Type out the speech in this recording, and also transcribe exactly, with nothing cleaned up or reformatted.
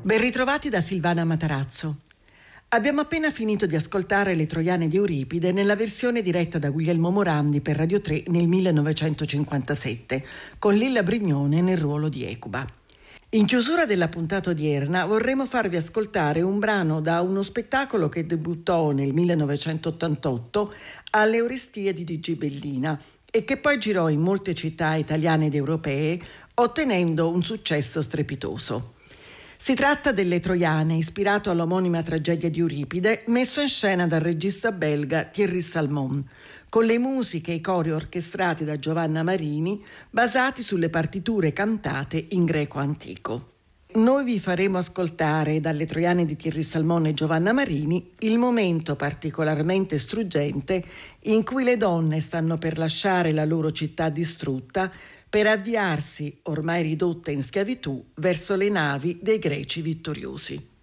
Ben ritrovati da Silvana Matarazzo. Abbiamo appena finito di ascoltare Le Troiane di Euripide nella versione diretta da Guglielmo Morandi per Radio tre nel millenovecentocinquantasette, con Lilla Brignone nel ruolo di Ecuba. In chiusura della puntata odierna vorremmo farvi ascoltare un brano da uno spettacolo che debuttò nel millenovecentottantotto alle Orestiadi di Gibellina e che poi girò in molte città italiane ed europee, ottenendo un successo strepitoso. Si tratta delle Troiane, ispirato all'omonima tragedia di Euripide, messo in scena dal regista belga Thierry Salmon, con le musiche e i cori orchestrati da Giovanna Marini, basati sulle partiture cantate in greco antico. Noi vi faremo ascoltare dalle Troiane di Thierry Salmon e Giovanna Marini il momento particolarmente struggente in cui le donne stanno per lasciare la loro città distrutta per avviarsi, ormai ridotte in schiavitù, verso le navi dei greci vittoriosi.